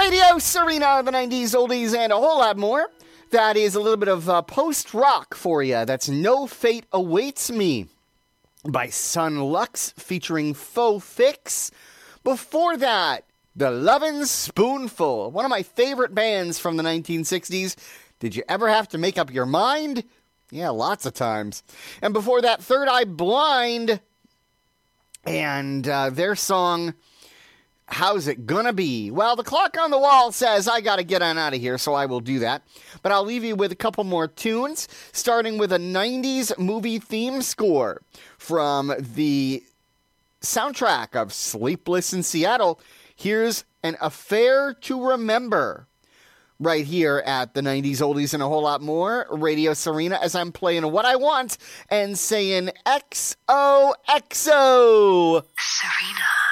Radio Serena, the 90s oldies, and a whole lot more. That is a little bit of post-rock for you. That's No Fate Awaits Me by Sun Lux featuring Faux Fix. Before that, The Lovin' Spoonful, one of my favorite bands from the 1960s. Did you ever have to make up your mind? Yeah, lots of times. And before that, Third Eye Blind and their song, How's It Gonna Be? Well, the clock on the wall says I gotta get on out of here, so I will do that. But I'll leave you with a couple more tunes, starting with a 90s movie theme score from the soundtrack of Sleepless in Seattle. Here's An Affair to Remember, right here at the 90s oldies and a whole lot more, Radio Serena, as I'm playing What I Want and saying XOXO. Serena.